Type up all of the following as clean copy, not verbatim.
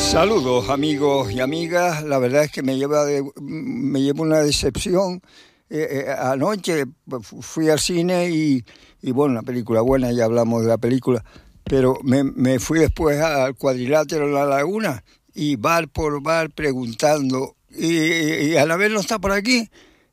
Saludos amigos y amigas, la verdad es que me lleva una decepción. Anoche fui al cine y bueno, una película buena, ya hablamos de la película, pero me fui después al Cuadrilátero en La Laguna y bar por bar preguntando, y Anabel no está por aquí,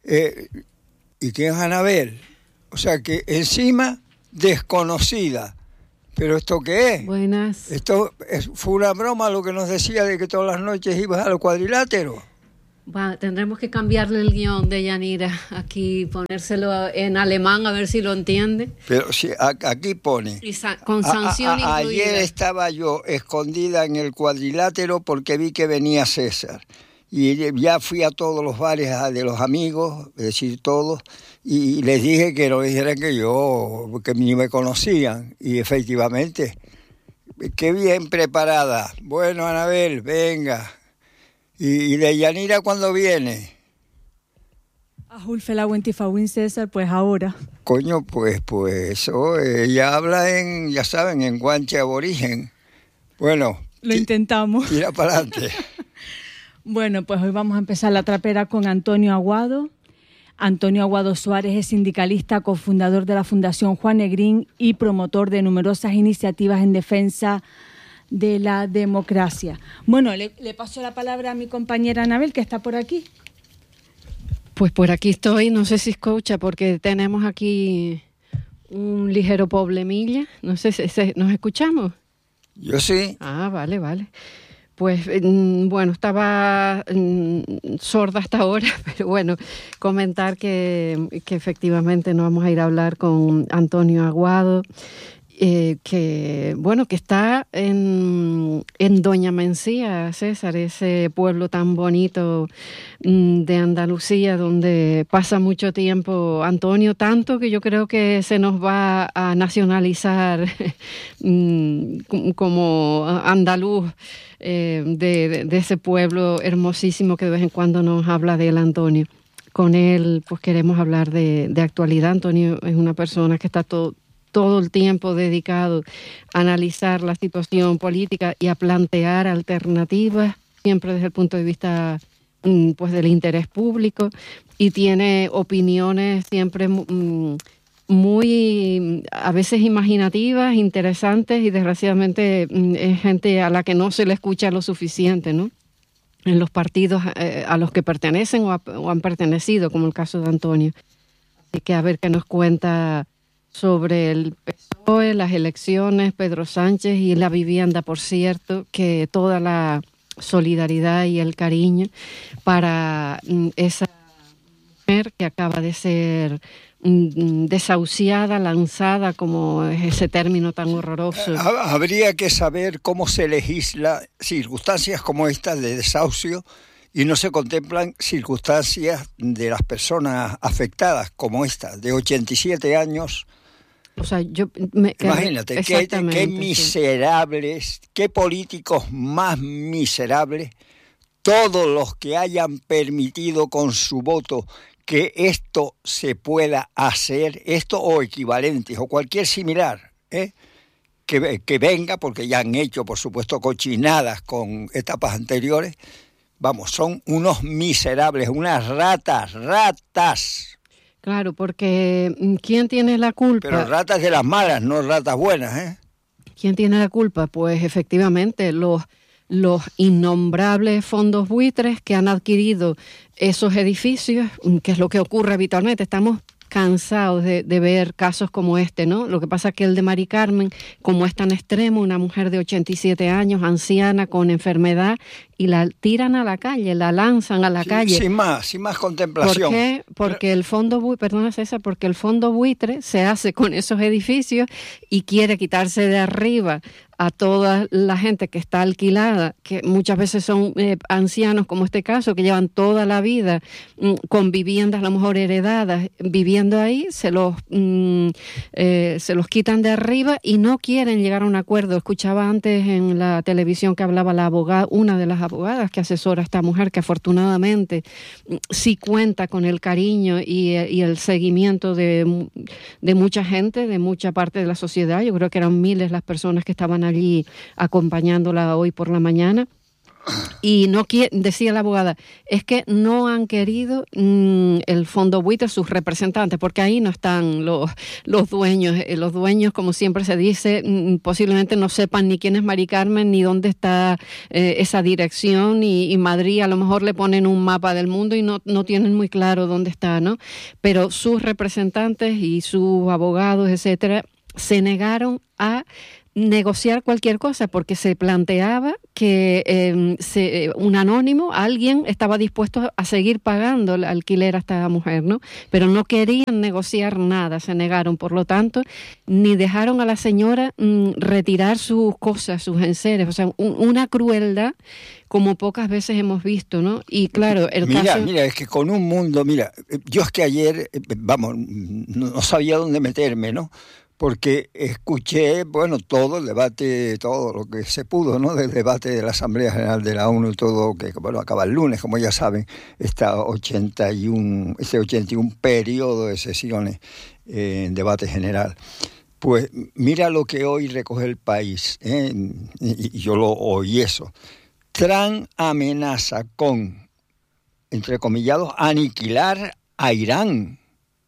¿y quién es Anabel? O sea que encima desconocida. ¿Pero esto qué es? Buenas. Fue una broma lo que nos decía de que todas las noches ibas al Cuadrilátero. Tendremos que cambiarle el guión de Yanira aquí, ponérselo en alemán a ver si lo entiende. Pero si aquí pone. Con sanción incluida. Ayer estaba yo escondida en el Cuadrilátero porque vi que venía César. Y ya fui a todos los bares de los amigos, es decir, todos, y les dije que no dijeran que ni me conocían. Y efectivamente, qué bien preparada. Bueno, Anabel, venga. ¿Y de Yanira cuándo viene? A Hulfela Wentifawin César, pues ahora. Coño, pues eso, ella habla ya saben, en guanche aborigen. Bueno. Lo intentamos. Tira para adelante. Bueno, pues hoy vamos a empezar la trapera con Antonio Aguado. Antonio Aguado Suárez es sindicalista, cofundador de la Fundación Juan Negrín y promotor de numerosas iniciativas en defensa de la democracia. Bueno, le paso la palabra a mi compañera Anabel, que está por aquí. Pues por aquí estoy, no sé si escucha, porque tenemos aquí un ligero problemilla. No sé si nos escuchamos. Yo sí. Ah, vale. Pues bueno, estaba sorda hasta ahora, pero bueno, comentar que efectivamente nos vamos a ir a hablar con Antonio Aguado, que está en Doña Mencía, César, ese pueblo tan bonito de Andalucía, donde pasa mucho tiempo Antonio, tanto que yo creo que se nos va a nacionalizar como andaluz. De ese pueblo hermosísimo que de vez en cuando nos habla de él, Antonio. Con él pues queremos hablar de actualidad. Antonio es una persona que está todo el tiempo dedicado a analizar la situación política y a plantear alternativas, siempre desde el punto de vista pues del interés público, y tiene opiniones siempre muy a veces imaginativas, interesantes, y desgraciadamente es gente a la que no se le escucha lo suficiente, ¿no? En los partidos a los que pertenecen o han pertenecido, como el caso de Antonio. Así que a ver qué nos cuenta sobre el PSOE, las elecciones, Pedro Sánchez y la vivienda, por cierto, que toda la solidaridad y el cariño para esa mujer que acaba de ser desahuciada, lanzada, como es ese término tan horroroso. Habría que saber cómo se legisla circunstancias como estas de desahucio y no se contemplan circunstancias de las personas afectadas como esta, de 87 años. O sea, imagínate, qué miserables, qué políticos más miserables, todos los que hayan permitido con su voto que esto se pueda hacer, esto o equivalentes o cualquier similar, que venga, porque ya han hecho, por supuesto, cochinadas con etapas anteriores. Vamos, son unos miserables, unas ratas. Claro, porque ¿quién tiene la culpa? Pero ratas de las malas, no ratas buenas, ¿Quién tiene la culpa? Pues efectivamente los innombrables fondos buitres que han adquirido esos edificios, que es lo que ocurre habitualmente. Estamos cansados de ver casos como este, ¿no? Lo que pasa es que el de Mari Carmen, como es tan extremo, una mujer de 87 años, anciana, con enfermedad, y la tiran a la calle, la lanzan a la calle. Sin más contemplación. ¿Por qué? Porque el fondo porque el fondo buitre se hace con esos edificios y quiere quitarse de arriba a toda la gente que está alquilada, que muchas veces son ancianos, como este caso, que llevan toda la vida con viviendas a lo mejor heredadas, viviendo ahí, se los quitan de arriba y no quieren llegar a un acuerdo. Escuchaba antes en la televisión que hablaba la abogada, una de las abogadas que asesora a esta mujer, que afortunadamente sí cuenta con el cariño y el seguimiento de mucha gente, de mucha parte de la sociedad. Yo creo que eran miles las personas que estaban allí acompañándola hoy por la mañana. Y no decía la abogada, es que no han querido el fondo buitre, sus representantes, porque ahí no están los dueños. Los dueños, como siempre se dice, posiblemente no sepan ni quién es Mari Carmen, ni dónde está esa dirección, y Madrid a lo mejor le ponen un mapa del mundo y no tienen muy claro dónde está, ¿no? Pero sus representantes y sus abogados, etcétera, se negaron a negociar cualquier cosa, porque se planteaba que un anónimo, alguien estaba dispuesto a seguir pagando el alquiler a esta mujer, ¿no? Pero no querían negociar nada, se negaron. Por lo tanto, ni dejaron a la señora retirar sus cosas, sus enseres. O sea, una crueldad como pocas veces hemos visto, ¿no? Y claro, el caso... Mira, es que con un mundo, yo es que ayer, no sabía dónde meterme, ¿no? Porque escuché, todo el debate, todo lo que se pudo, ¿no? Del debate de la Asamblea General de la ONU, todo, que acaba el lunes, como ya saben, ese 81 periodo de sesiones en debate general. Pues mira lo que hoy recoge el país, y yo lo oí eso. Trump amenaza con, entrecomillados, aniquilar a Irán.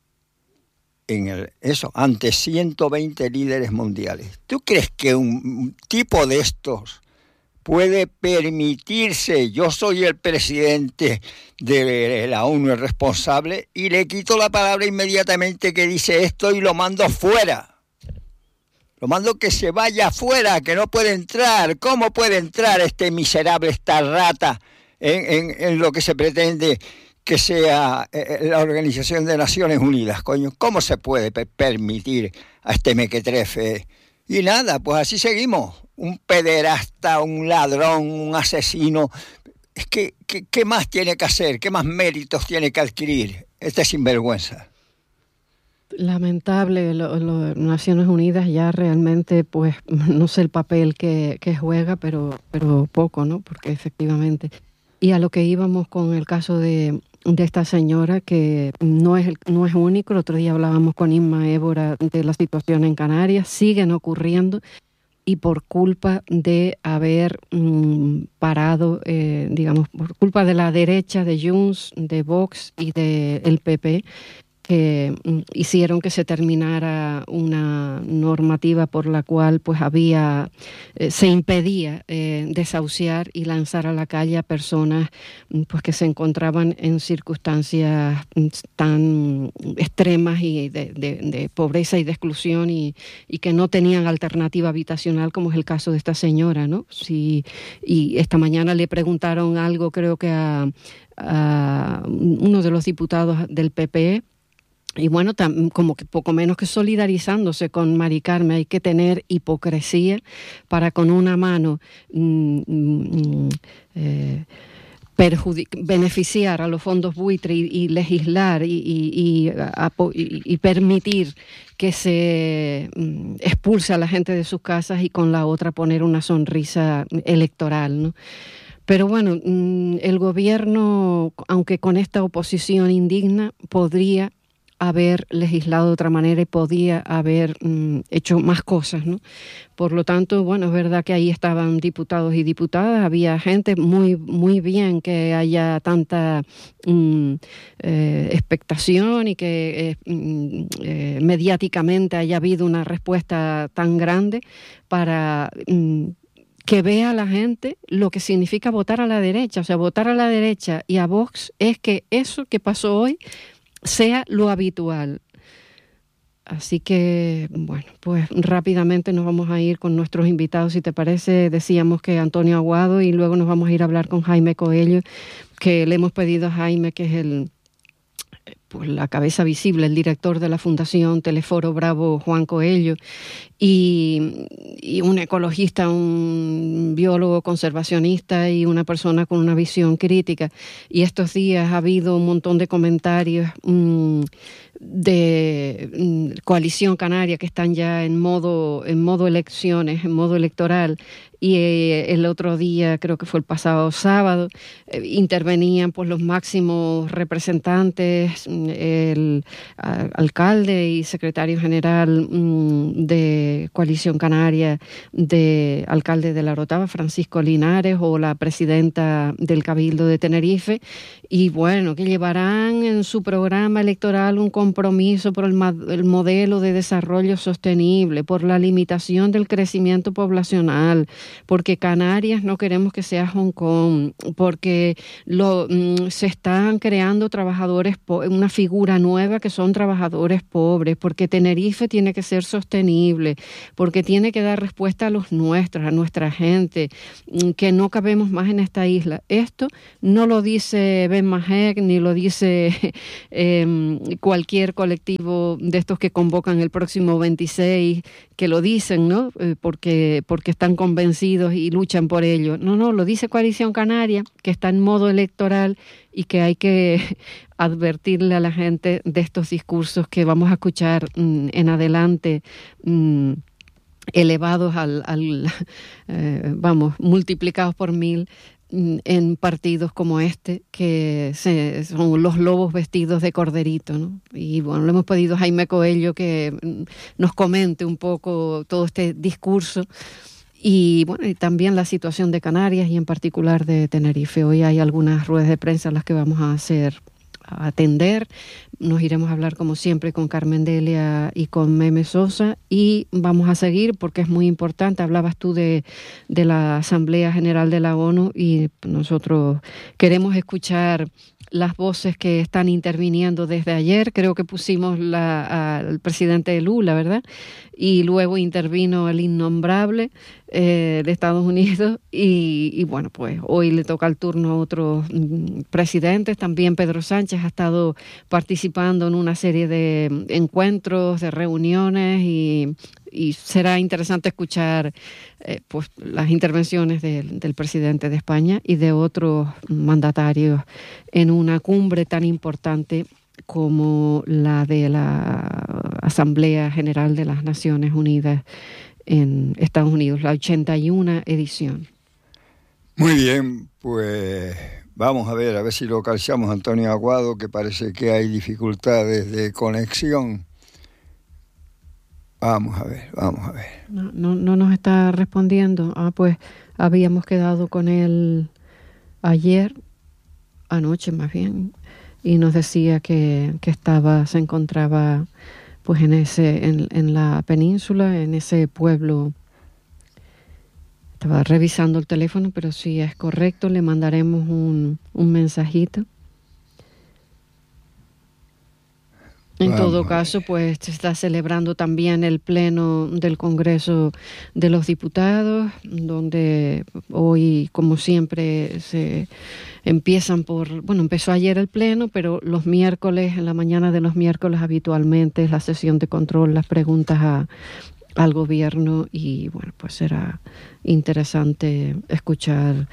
Ante 120 líderes mundiales. ¿Tú crees que un tipo de estos puede permitirse, yo soy el presidente de la ONU, el responsable, y le quito la palabra inmediatamente que dice esto y lo mando fuera? Lo mando que se vaya fuera, que no puede entrar. ¿Cómo puede entrar este miserable, esta rata, en lo que se pretende que sea la Organización de Naciones Unidas, coño? ¿Cómo se puede permitir a este mequetrefe? Y nada, pues así seguimos. Un pederasta, un ladrón, un asesino. Es que, ¿qué más tiene que hacer? ¿Qué más méritos tiene que adquirir este sinvergüenza? Lamentable, Naciones Unidas ya realmente, pues, no sé el papel que juega, pero poco, ¿no? Porque efectivamente... Y a lo que íbamos con el caso de esta señora, que no es único. El otro día hablábamos con Inma Évora de la situación en Canarias, siguen ocurriendo, y por culpa de haber parado, por culpa de la derecha, de Junts, de Vox y del PP, que hicieron que se terminara una normativa por la cual pues se impedía desahuciar y lanzar a la calle a personas pues que se encontraban en circunstancias tan extremas y de pobreza y de exclusión, y que no tenían alternativa habitacional, como es el caso de esta señora, ¿no? Y esta mañana le preguntaron algo, creo que a uno de los diputados del PP. Y bueno, como que poco menos que solidarizándose con Mari Carmen, hay que tener hipocresía para con una mano beneficiar a los fondos buitre y legislar y permitir que se expulse a la gente de sus casas, y con la otra poner una sonrisa electoral, ¿no? Pero bueno, el gobierno, aunque con esta oposición indigna, podría haber legislado de otra manera y podía haber hecho más cosas, ¿no? Por lo tanto, bueno, es verdad que ahí estaban diputados y diputadas, había gente muy, muy bien que haya tanta expectación y que mediáticamente haya habido una respuesta tan grande para... que vea la gente lo que significa votar a la derecha. O sea, votar a la derecha y a Vox es que eso que pasó hoy sea lo habitual. Así que, bueno, pues rápidamente nos vamos a ir con nuestros invitados, si te parece. Decíamos que Antonio Aguado, y luego nos vamos a ir a hablar con Jaime Coello, que le hemos pedido a Jaime, que es la cabeza visible, el director de la Fundación Teleforo Bravo, Juan Coello, y un ecologista, un biólogo conservacionista y una persona con una visión crítica. Y estos días ha habido un montón de comentarios Coalición Canaria, que están ya en modo elecciones, en modo electoral, y el otro día, creo que fue el pasado sábado, intervenían pues los máximos representantes, el alcalde y secretario general de Coalición Canaria, de alcalde de La Orotava, Francisco Linares, o la presidenta del Cabildo de Tenerife, y bueno, que llevarán en su programa electoral un compromiso por el modelo de desarrollo sostenible, por la limitación del crecimiento poblacional, porque Canarias no queremos que sea Hong Kong, porque se están creando trabajadores, una figura nueva que son trabajadores pobres, porque Tenerife tiene que ser sostenible, porque tiene que dar respuesta a los nuestros, a nuestra gente, que no cabemos más en esta isla. Esto no lo dice Ben Mahek, ni lo dice cualquier colectivo de estos que convocan el próximo 26, que lo dicen, ¿no? Porque están convencidos y luchan por ello. No, lo dice Coalición Canaria, que está en modo electoral y que hay que advertirle a la gente de estos discursos que vamos a escuchar en adelante, elevados multiplicados por 1000, en partidos como este, que son los lobos vestidos de corderito, ¿no? Y bueno, lo hemos pedido Jaime Coello que nos comente un poco todo este discurso y bueno, y también la situación de Canarias y en particular de Tenerife. Hoy hay algunas ruedas de prensa en las que vamos a atender. Nos iremos a hablar como siempre con Carmen Delia y con Meme Sosa, y vamos a seguir porque es muy importante. Hablabas tú de la Asamblea General de la ONU y nosotros queremos escuchar las voces que están interviniendo desde ayer. Creo que pusimos al presidente Lula, ¿verdad? Y luego intervino el innombrable de Estados Unidos y bueno, pues hoy le toca el turno a otros presidentes. También Pedro Sánchez ha estado participando en una serie de encuentros, de reuniones y será interesante escuchar pues las intervenciones del presidente de España y de otros mandatarios en una cumbre tan importante como la de la Asamblea General de las Naciones Unidas en Estados Unidos, la 81 edición. Muy bien, pues vamos a ver si localizamos a Antonio Aguado, que parece que hay dificultades de conexión. Vamos a ver. No nos está respondiendo. Pues habíamos quedado con él anoche más bien, y nos decía que se encontraba pues en la península, en ese pueblo. Estaba revisando el teléfono, pero si es correcto le mandaremos un mensajito. En todo caso, pues se está celebrando también el pleno del Congreso de los Diputados, donde hoy, como siempre, empezó ayer el pleno, pero los miércoles, en la mañana de los miércoles, habitualmente es la sesión de control, las preguntas al gobierno, y bueno, pues será interesante escuchar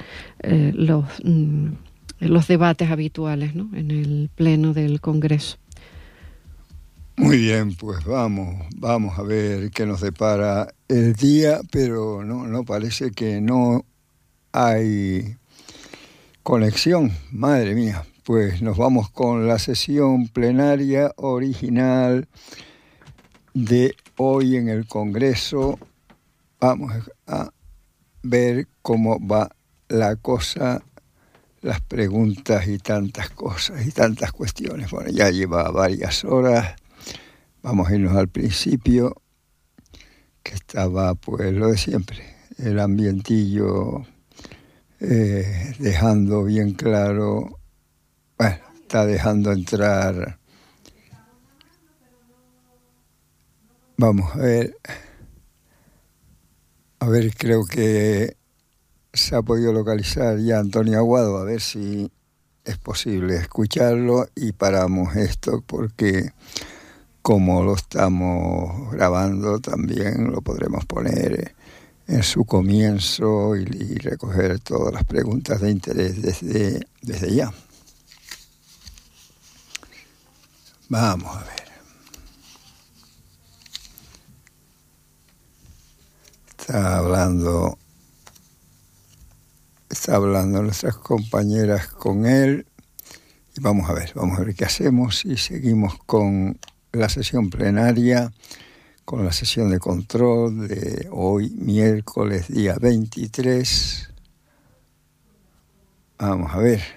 los debates habituales, ¿no?, en el pleno del Congreso. Muy bien, pues vamos a ver qué nos depara el día, pero no parece que no hay conexión. Madre mía, pues nos vamos con la sesión plenaria original de hoy en el Congreso. Vamos a ver cómo va la cosa, las preguntas y tantas cosas y tantas cuestiones. Bueno, ya lleva varias horas. Vamos a irnos al principio, que estaba pues lo de siempre, el ambientillo dejando bien claro, bueno, está dejando entrar. Vamos a ver, creo que se ha podido localizar ya Antonio Aguado, a ver si es posible escucharlo y paramos esto, porque como lo estamos grabando también lo podremos poner en su comienzo y recoger todas las preguntas de interés desde ya. Vamos a ver. Está hablando nuestras compañeras con él. Y vamos a ver qué hacemos y seguimos con la sesión plenaria, con la sesión de control de hoy, miércoles, día 23. Vamos a ver.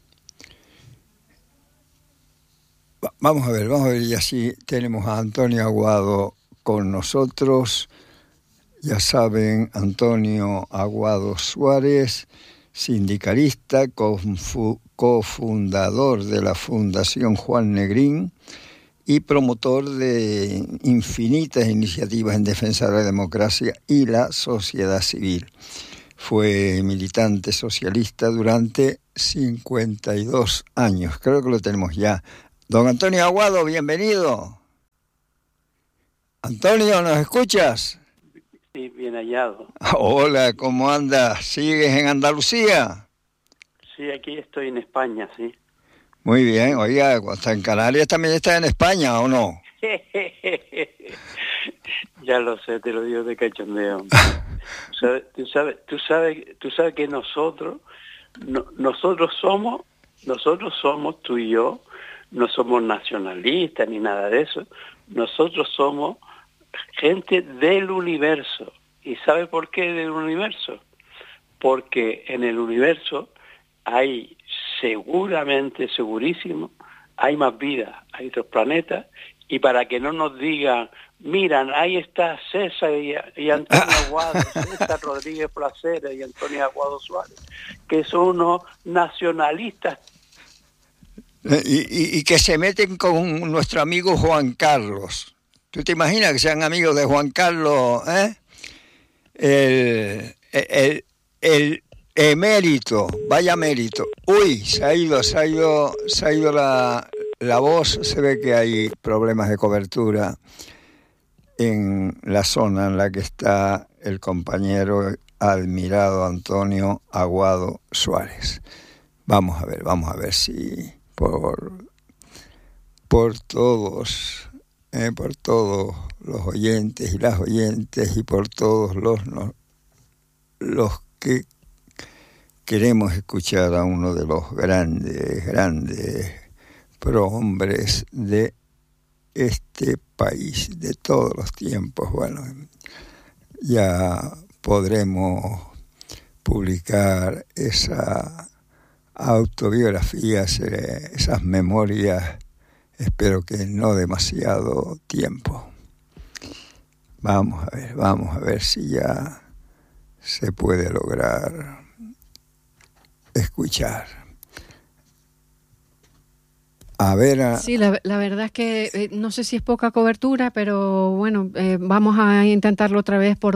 Vamos a ver, y así tenemos a Antonio Aguado con nosotros. Ya saben, Antonio Aguado Suárez, sindicalista, cofundador de la Fundación Juan Negrín y promotor de infinitas iniciativas en defensa de la democracia y la sociedad civil. Fue militante socialista durante 52 años. Creo que lo tenemos ya. Don Antonio Aguado, bienvenido. Antonio, ¿nos escuchas? Sí, bien hallado. Hola, ¿cómo andas? ¿Sigues en Andalucía? Sí, aquí estoy en España, sí. Muy bien, oiga, ¿está en Canarias también está en España o no? Ya lo sé, te lo digo de cachondeo. Tú sabes que nosotros somos tú y yo, no somos nacionalistas ni nada de eso. Nosotros somos gente del universo. ¿Y sabe por qué del universo? Porque en el universo hay segurísimo, hay más vida, hay otros planetas, y para que no nos digan, miran, ahí está César y Antonio Aguado, César Rodríguez Placera y Antonio Aguado Suárez, que son unos nacionalistas. Y que se meten con nuestro amigo Juan Carlos. ¿Tú te imaginas que sean amigos de Juan Carlos, el emérito, vaya mérito? Uy, se ha ido la voz. Se ve que hay problemas de cobertura en la zona en la que está el compañero admirado Antonio Aguado Suárez. Vamos a ver si por todos los oyentes y las oyentes y por todos los que queremos escuchar a uno de los grandes prohombres de este país, de todos los tiempos. Bueno, ya podremos publicar esa autobiografía, esas memorias, espero que no demasiado tiempo. Vamos a ver si ya se puede lograr escuchar. Sí, la verdad es que no sé si es poca cobertura, pero bueno, vamos a intentarlo otra vez por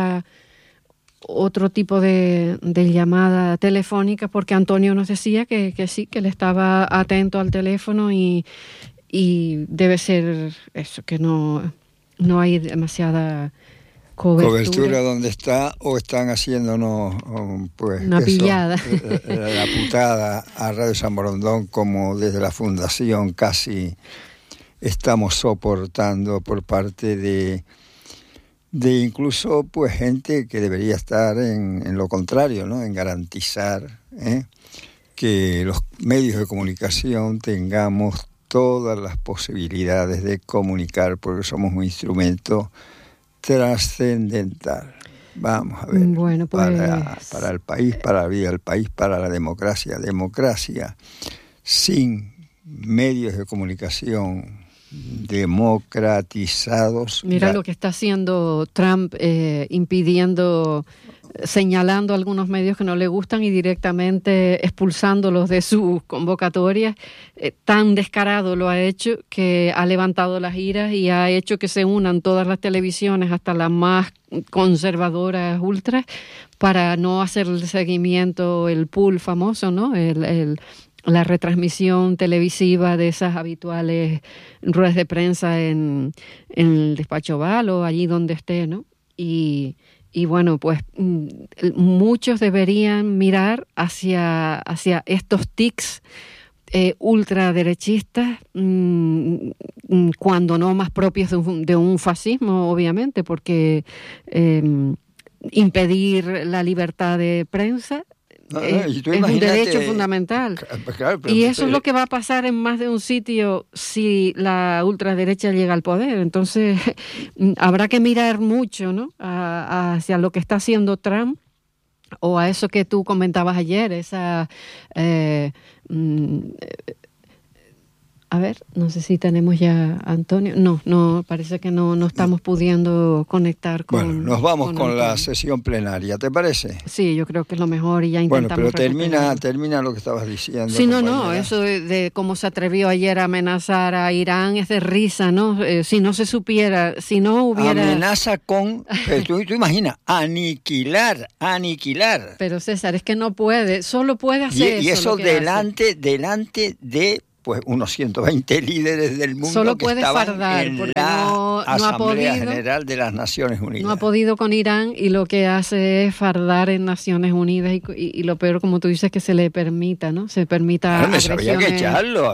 otro tipo de llamada telefónica, porque Antonio nos decía que sí, que él estaba atento al teléfono y debe ser eso, que no hay demasiada cobertura donde está, o están haciéndonos pues una pillada la putada a Radio San Borondón, como desde la Fundación casi estamos soportando por parte de incluso pues gente que debería estar en lo contrario, ¿no? En garantizar que los medios de comunicación tengamos todas las posibilidades de comunicar, porque somos un instrumento trascendental. Vamos a ver, bueno, pues para el país, para la vida del país, para la democracia sin medios de comunicación democratizados. Mira lo que está haciendo Trump, señalando algunos medios que no le gustan y directamente expulsándolos de sus convocatorias. Tan descarado lo ha hecho que ha levantado las iras y ha hecho que se unan todas las televisiones, hasta las más conservadoras ultras, para no hacer el seguimiento, el pool famoso, ¿no? La retransmisión televisiva de esas habituales ruedas de prensa en el despacho Oval o allí donde esté, ¿no? Y bueno, pues muchos deberían mirar hacia estos tics ultraderechistas, cuando no más propios de un fascismo, obviamente, porque impedir la libertad de prensa. Es un derecho fundamental. Claro, y eso es lo que va a pasar en más de un sitio si la ultraderecha llega al poder. Entonces habrá que mirar mucho, ¿no?, hacia lo que está haciendo Trump, o a eso que tú comentabas ayer, esa... a ver, no sé si tenemos ya a Antonio. No, parece que no estamos pudiendo conectar con... Bueno, nos vamos con la Antonio. sesión plenaria, ¿te parece? Sí, yo creo que es lo mejor y ya intentamos... Bueno, pero recuperarlo. termina lo que estabas diciendo. Sí, no, compañera. eso de cómo se atrevió ayer a amenazar a Irán es de risa, ¿no? Si no se supiera, si no hubiera... Amenaza con... Pero tú imaginas, aniquilar. Pero César, es que no puede, solo puede hacer eso. Y eso lo que delante de... pues unos 120 líderes del mundo solo que puede estaban fardar, en porque la no ha Asamblea podido, General de las Naciones Unidas. No ha podido con Irán y lo que hace es fardar en Naciones Unidas y lo peor, como tú dices, que se le permita, ¿no? Se permita Había que echarlo,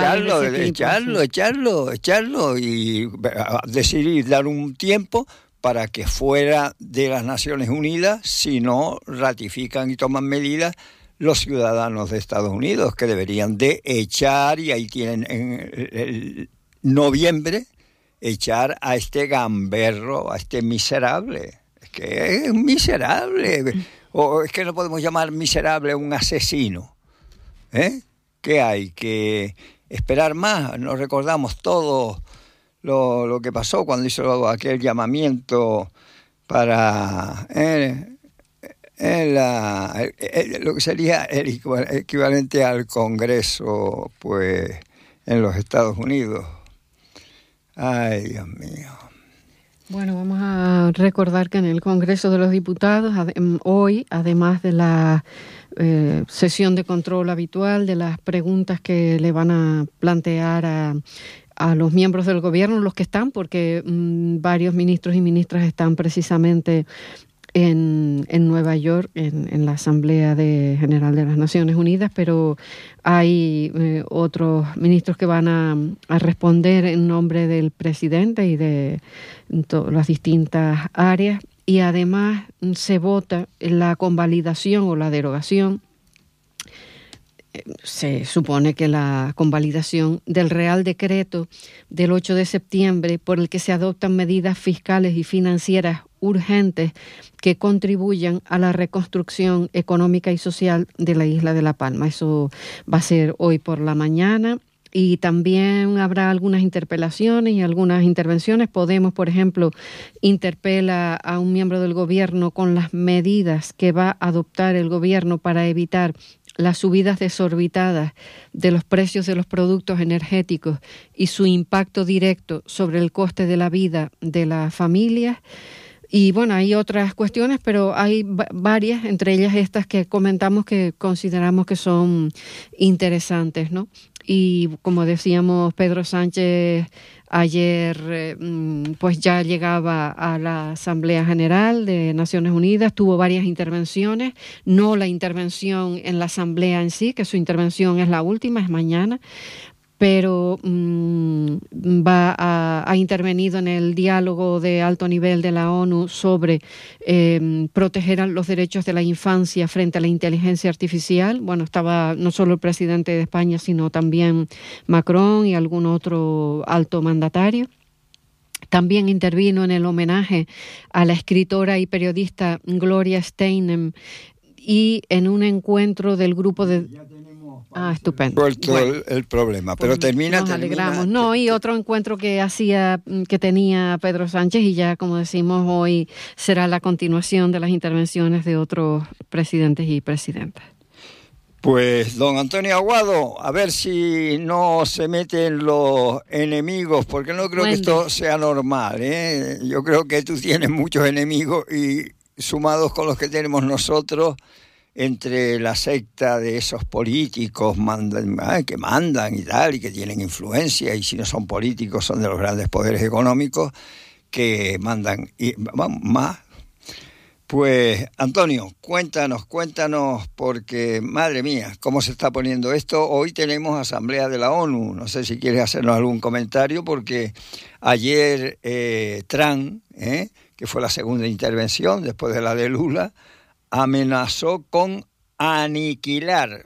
y decidir dar un tiempo para que fuera de las Naciones Unidas, si no ratifican y toman medidas los ciudadanos de Estados Unidos, que deberían de echar, y ahí tienen en el noviembre, echar a este gamberro, a este miserable. Es que es miserable. O es que no podemos llamar miserable a un asesino. ¿Qué hay? ¿Que esperar más? Nos recordamos todo lo que pasó cuando hizo aquel llamamiento para... lo que sería el equivalente al Congreso, pues, en los Estados Unidos. Ay, Dios mío. Bueno, vamos a recordar que en el Congreso de los Diputados, hoy, además de la sesión de control habitual, de las preguntas que le van a plantear a los miembros del gobierno, los que están, porque varios ministros y ministras están precisamente en Nueva York, en la Asamblea General de las Naciones Unidas, pero hay otros ministros que van a responder en nombre del presidente y de las distintas áreas, y además se vota la convalidación o la derogación. Se supone que la convalidación del Real Decreto del 8 de septiembre por el que se adoptan medidas fiscales y financieras urgentes que contribuyan a la reconstrucción económica y social de la isla de La Palma. Eso va a ser hoy por la mañana. Y también habrá algunas interpelaciones y algunas intervenciones. Podemos, por ejemplo, interpela a un miembro del gobierno con las medidas que va a adoptar el gobierno para evitar las subidas desorbitadas de los precios de los productos energéticos y su impacto directo sobre el coste de la vida de las familias. Y bueno, hay otras cuestiones, pero hay varias, entre ellas estas que comentamos, que consideramos que son interesantes, ¿no? Y como decíamos, Pedro Sánchez ayer pues ya llegaba a la Asamblea General de Naciones Unidas, tuvo varias intervenciones, no la intervención en la Asamblea en sí, que su intervención es la última, es mañana, pero ha intervenido en el diálogo de alto nivel de la ONU sobre proteger los derechos de la infancia frente a la inteligencia artificial. Bueno, estaba no solo el presidente de España, sino también Macron y algún otro alto mandatario. También intervino en el homenaje a la escritora y periodista Gloria Steinem y en un encuentro del grupo de... estupendo. Bueno, el problema, pero termina. Nos alegramos. No, y otro encuentro que tenía Pedro Sánchez, y ya, como decimos, hoy será la continuación de las intervenciones de otros presidentes y presidentas. Pues, don Antonio Aguado, a ver si no se meten los enemigos, porque no creo que esto sea normal, ¿eh? Yo creo que tú tienes muchos enemigos y sumados con los que tenemos nosotros, entre la secta de esos políticos que mandan y tal, y que tienen influencia, y si no son políticos son de los grandes poderes económicos que mandan y más. Pues, Antonio, cuéntanos, porque, madre mía, cómo se está poniendo esto. Hoy tenemos Asamblea de la ONU, no sé si quieres hacernos algún comentario, porque ayer Trump, que fue la segunda intervención después de la de Lula, amenazó con aniquilar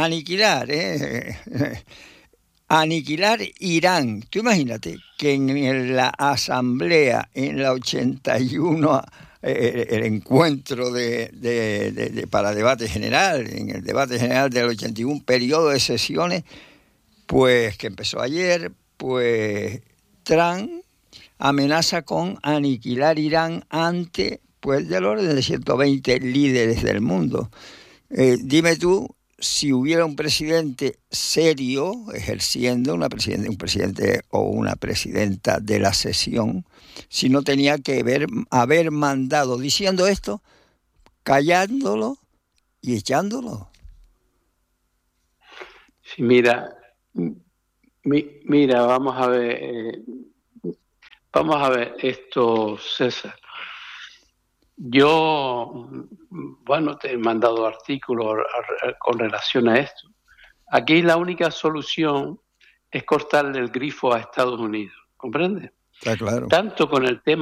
Irán. Tú imagínate que en la asamblea, en la 81, el encuentro para debate general, en el debate general del 81, periodo de sesiones, pues que empezó ayer, pues Trump amenaza con aniquilar Irán ante, pues, del orden de 120 líderes del mundo. Dime tú, si hubiera un presidente serio ejerciendo, un presidente o una presidenta de la sesión, si no tenía que haber mandado, diciendo esto, callándolo y echándolo. Sí, mira, vamos a ver esto, César. Yo, bueno, te he mandado artículos con relación a esto. Aquí la única solución es cortarle el grifo a Estados Unidos, ¿comprendes? Está claro. Tanto con el tema